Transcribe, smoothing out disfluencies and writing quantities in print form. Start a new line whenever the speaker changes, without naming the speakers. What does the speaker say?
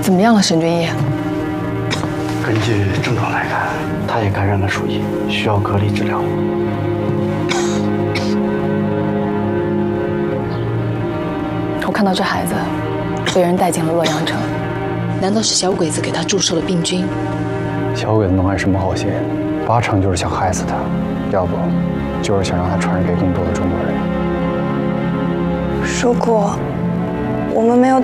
怎么样了，沈君逸？
根据症状来看，他也感染了鼠疫，需要隔离治疗。
我看到这孩子被人带进了洛阳城，
难道是小鬼子给他注射了病菌？
小鬼子能安什么好心？8成就是想害死他，要不就是想让他传染给更多的中国人。
如果我们没有